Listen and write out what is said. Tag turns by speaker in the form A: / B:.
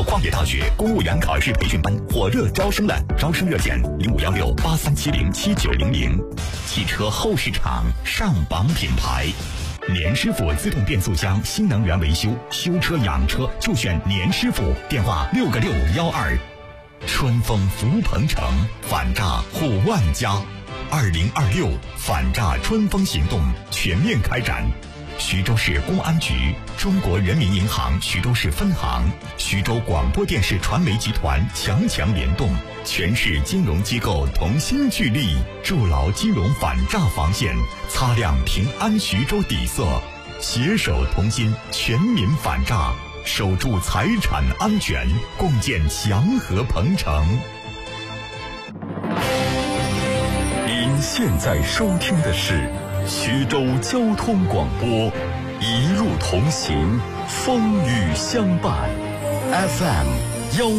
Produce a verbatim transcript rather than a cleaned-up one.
A: 国矿业大学公务员考试培训班火热招生了，招生热线零五幺六八三七零七九零零。汽车后市场上榜品牌，年师傅自动变速箱新能源维修，修车养车就选年师傅，电话六个六五幺二。春风福鹏城，反诈护万家。二零二六反诈春风行动全面开展。徐州市公安局、中国人民银行徐州市分行、徐州广播电视传媒集团强强联动，全市金融机构同心聚力，筑牢金融反诈防线，擦亮平安徐州底色，携手同心，全民反诈，守住财产安全，共建祥和鹏城。您现在收听的是徐州交通广播，一路同行，风雨相伴 ，F M 幺